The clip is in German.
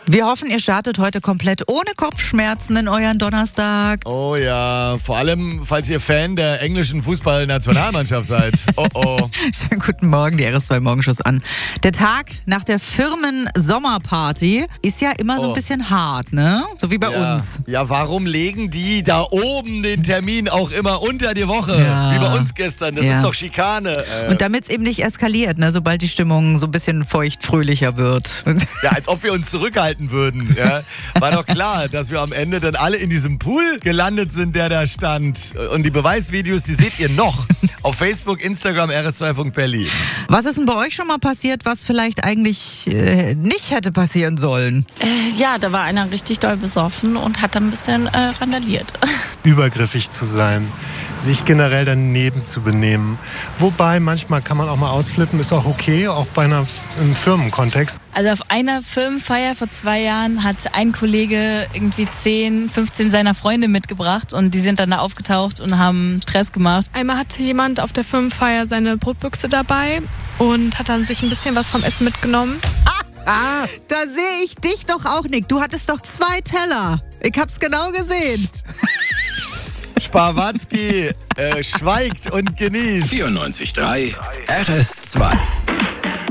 Wir hoffen, ihr startet heute komplett ohne Kopfschmerzen in euren Donnerstag. Oh ja, vor allem, falls ihr Fan der englischen Fußballnationalmannschaft seid. Oh. Schönen guten Morgen, die RS2 Morgenschuss an. Der Tag nach der Firmen-Sommerparty ist ja immer so ein bisschen hart, ne? So wie bei uns. Ja, warum legen die da oben den Termin auch immer unter die Woche? Ja. Wie bei uns gestern. Das ist doch Schikane. Und damit es eben nicht eskaliert, ne? Sobald die Stimmung so ein bisschen feucht-fröhlicher wird. Ja, als ob wir uns zurückhalten würden. Ja. War doch klar, dass wir am Ende dann alle in diesem Pool gelandet sind, der da stand. Und die Beweisvideos, die seht ihr noch auf Facebook, Instagram, rs2.berlin. Was ist denn bei euch schon mal passiert, was vielleicht eigentlich nicht hätte passieren sollen? Ja, da war einer richtig doll besoffen und hat dann ein bisschen randaliert. Übergriffig zu sein, sich generell daneben zu benehmen. Wobei, manchmal kann man auch mal ausflippen, ist auch okay, auch bei einem Firmenkontext. Also auf einer Firmenfeier vor 2 Jahren hat ein Kollege irgendwie 10, 15 seiner Freunde mitgebracht und die sind dann da aufgetaucht und haben Stress gemacht. Einmal hatte jemand auf der Firmenfeier seine Brotbüchse dabei und hat dann sich ein bisschen was vom Essen mitgenommen. Da sehe ich dich doch auch, Nick. Du hattest doch 2 Teller. Ich hab's genau gesehen. Spawatzki schweigt und genießt. 94.3 RS2.